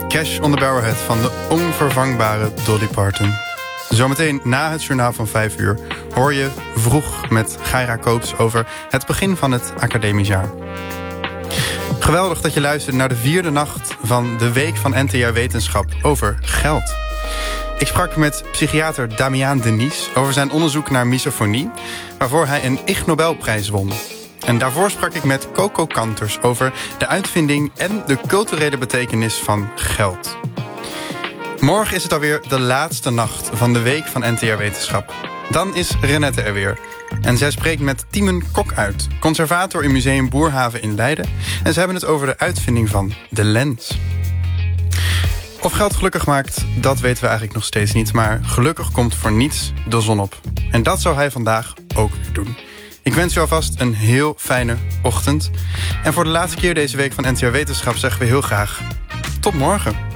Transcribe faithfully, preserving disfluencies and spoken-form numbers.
Cash on the Barrelhead van de onvervangbare Dolly Parton. Zometeen na het journaal van vijf uur hoor je Vroeg met Gaira Koops over het begin van het academisch jaar. Geweldig dat je luistert naar de vierde nacht van de week van N T R Wetenschap over geld. Ik sprak met psychiater Damiaan Denies over zijn onderzoek naar misofonie, waarvoor hij een Ig Nobelprijs won. En daarvoor sprak ik met Coco Kanters over de uitvinding en de culturele betekenis van geld. Morgen is het alweer de laatste nacht van de week van N T R Wetenschap. Dan is Renette er weer. En zij spreekt met Tiemen Kok uit, conservator in Museum Boerhaven in Leiden. En ze hebben het over de uitvinding van de lens. Of geld gelukkig maakt, dat weten we eigenlijk nog steeds niet. Maar gelukkig komt voor niets de zon op. En dat zou hij vandaag ook weer doen. Ik wens u alvast een heel fijne ochtend. En voor de laatste keer deze week van N T R Wetenschap zeggen we heel graag tot morgen.